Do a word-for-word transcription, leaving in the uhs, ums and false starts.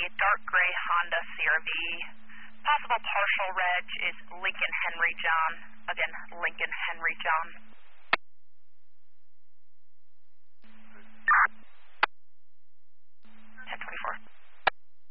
dark gray Honda C R V. Possible partial reg is Lincoln Henry John. Again, Lincoln Henry John.